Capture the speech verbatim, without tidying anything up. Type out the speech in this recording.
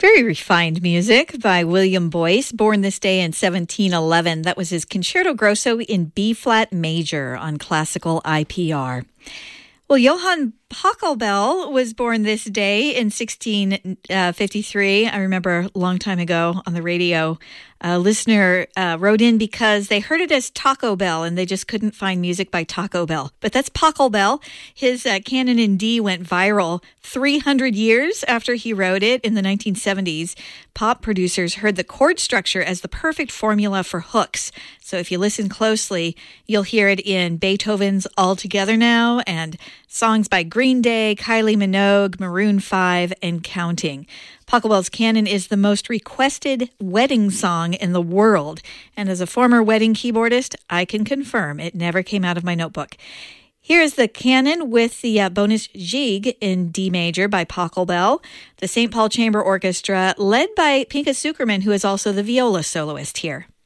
Very refined music by William Boyce, born this day in seventeen eleven. That was his Concerto Grosso in B-flat major on classical I P R. Well, Johann Pachelbel was born this day in sixteen fifty-three. I remember a long time ago on the radio, a listener uh, wrote in because they heard it as Taco Bell and they just couldn't find music by Taco Bell. But that's Pachelbel. His uh, canon in D went viral three hundred years after he wrote it in the nineteen seventies. Pop producers heard the chord structure as the perfect formula for hooks. So if you listen closely, you'll hear it in Beethoven's All Together Now and songs by Green Day, Kylie Minogue, Maroon five, and counting. Pachelbel's canon is the most requested wedding song in the world. And as a former wedding keyboardist, I can confirm it never came out of my notebook. Here is the canon with the uh, bonus Gigue in D major by Pachelbel, the Saint Paul Chamber Orchestra, led by Pinchas Zukerman, who is also the viola soloist here.